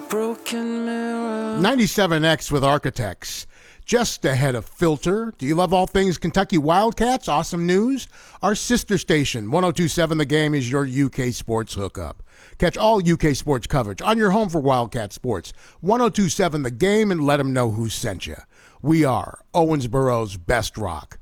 broken mirror. 97X with Architects. Just ahead of Filter. Do you love all things Kentucky Wildcats? Awesome news. Our sister station, 102.7 The Game, is your UK sports hookup. Catch all UK sports coverage on your home for Wildcat sports. 102.7 The Game, and let them know who sent you. We are Owensboro's best rock.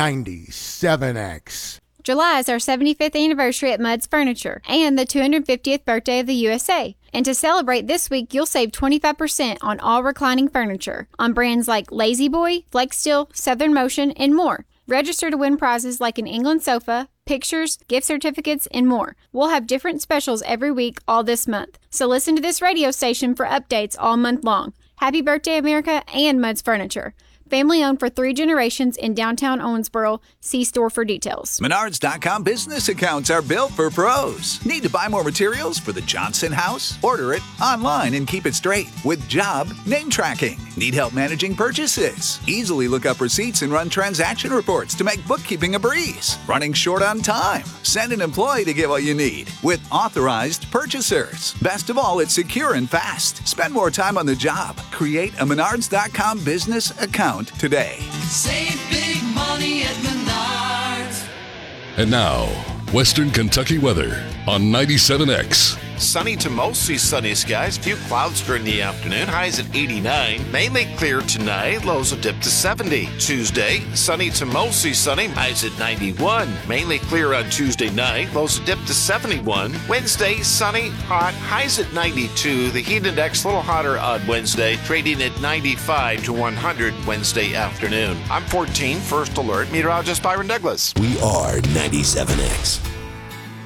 97X. July is our 75th anniversary at Mudd's Furniture and the 250th birthday of the USA. And to celebrate this week, you'll save 25% on all reclining furniture on brands like Lazy Boy, FlexSteel, Southern Motion, and more. Register to win prizes like an England sofa, pictures, gift certificates, and more. We'll have different specials every week all this month. So listen to this radio station for updates all month long. Happy birthday, America, and Mudd's Furniture. Family owned for 3 generations in downtown Owensboro. See store for details. Menards.com business accounts are built for pros. Need to buy more materials for the Johnson house? Order it online and keep it straight with job name tracking. Need help managing purchases? Easily look up receipts and run transaction reports to make bookkeeping a breeze. Running short on time? Send an employee to get what you need with authorized purchasers. Best of all, it's secure and fast. Spend more time on the job. Create a Menards.com business account today. Save big money at Menards. And now, Western Kentucky weather on 97X. Sunny to mostly sunny skies. Few clouds during the afternoon. Highs at 89. Mainly clear tonight. Lows will dip to 70. Tuesday, sunny to mostly sunny. Highs at 91. Mainly clear on Tuesday night. Lows will dip to 71. Wednesday, sunny, hot. Highs at 92. The heat index a little hotter on Wednesday. Trading at 95 to 100 Wednesday afternoon. I'm 14, First Alert. Meteorologist Byron Douglas. We are 97X.